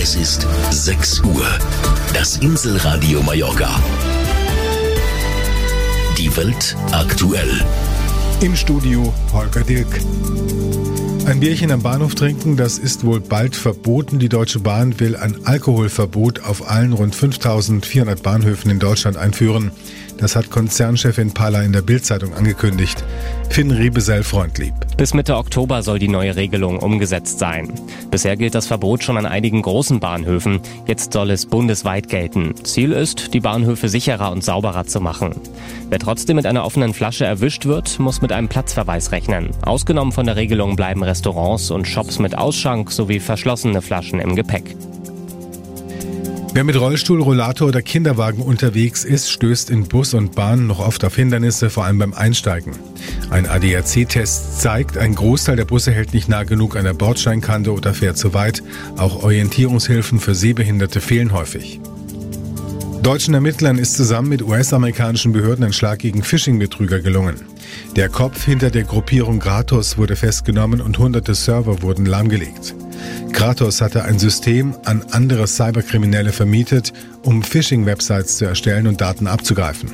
Es ist 6 Uhr. Das Inselradio Mallorca. Die Welt aktuell. Im Studio Holger Dilk. Ein Bierchen am Bahnhof trinken, das ist wohl bald verboten. Die Deutsche Bahn will ein Alkoholverbot auf allen rund 5.400 Bahnhöfen in Deutschland einführen. Das hat Konzernchefin Palla in der Bild-Zeitung angekündigt. Finn Riebesell-Freundlieb. Bis Mitte Oktober soll die neue Regelung umgesetzt sein. Bisher gilt das Verbot schon an einigen großen Bahnhöfen. Jetzt soll es bundesweit gelten. Ziel ist, die Bahnhöfe sicherer und sauberer zu machen. Wer trotzdem mit einer offenen Flasche erwischt wird, muss mit einem Platzverweis rechnen. Ausgenommen von der Regelung bleiben Restaurants und Shops mit Ausschank sowie verschlossene Flaschen im Gepäck. Wer mit Rollstuhl, Rollator oder Kinderwagen unterwegs ist, stößt in Bus und Bahn noch oft auf Hindernisse, vor allem beim Einsteigen. Ein ADAC-Test zeigt, ein Großteil der Busse hält nicht nah genug an der Bordsteinkante oder fährt zu weit. Auch Orientierungshilfen für Sehbehinderte fehlen häufig. Deutschen Ermittlern ist zusammen mit US-amerikanischen Behörden ein Schlag gegen Phishing-Betrüger gelungen. Der Kopf hinter der Gruppierung Gratos wurde festgenommen und hunderte Server wurden lahmgelegt. Gratos hatte ein System an andere Cyberkriminelle vermietet, um Phishing-Websites zu erstellen und Daten abzugreifen.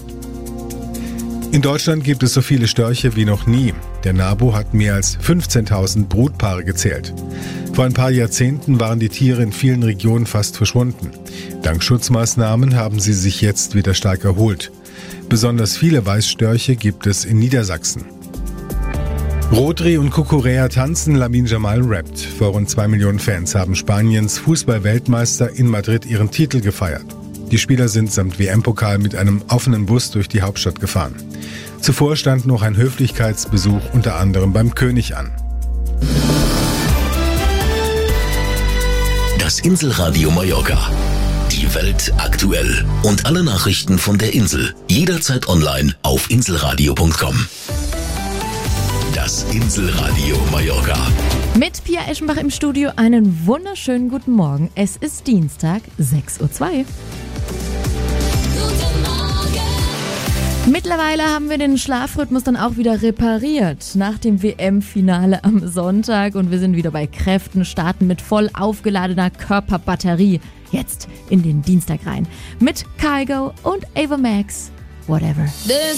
In Deutschland gibt es so viele Störche wie noch nie. Der NABU hat mehr als 15.000 Brutpaare gezählt. Vor ein paar Jahrzehnten waren die Tiere in vielen Regionen fast verschwunden. Dank Schutzmaßnahmen haben sie sich jetzt wieder stark erholt. Besonders viele Weißstörche gibt es in Niedersachsen. Rodri und Cucurella tanzen, Lamine Yamal rappt. Vor rund 2 Millionen Fans haben Spaniens Fußball-Weltmeister in Madrid ihren Titel gefeiert. Die Spieler sind samt WM-Pokal mit einem offenen Bus durch die Hauptstadt gefahren. Zuvor stand noch ein Höflichkeitsbesuch unter anderem beim König an. Das Inselradio Mallorca. Die Welt aktuell. Und alle Nachrichten von der Insel. Jederzeit online auf inselradio.com. Das Inselradio Mallorca. Mit Pia Eschenbach im Studio einen wunderschönen guten Morgen. Es ist Dienstag, 6:02 Uhr. Mittlerweile haben wir den Schlafrhythmus dann auch wieder repariert nach dem WM-Finale am Sonntag und wir sind wieder bei Kräften, starten mit voll aufgeladener Körperbatterie jetzt in den Dienstag rein mit Kygo und Ava Max, Whatever.